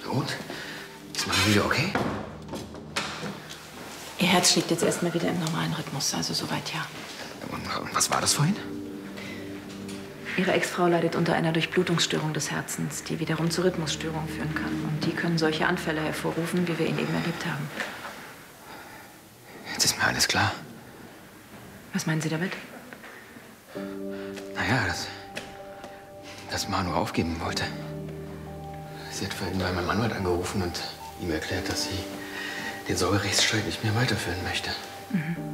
Und? Ist Manu wieder okay? Ihr Herz schlägt jetzt erstmal wieder im normalen Rhythmus, also soweit ja. Und was war das vorhin? Ihre Ex-Frau leidet unter einer Durchblutungsstörung des Herzens, die wiederum zu Rhythmusstörungen führen kann. Und die können solche Anfälle hervorrufen, wie wir ihn eben erlebt haben. Jetzt ist mir alles klar. Was meinen Sie damit? Naja, dass Manu aufgeben wollte. Sie hat vorhin bei meinem Anwalt angerufen und ihm erklärt, dass sie den Sorgerechtsstreit nicht mehr weiterführen möchte. Mhm.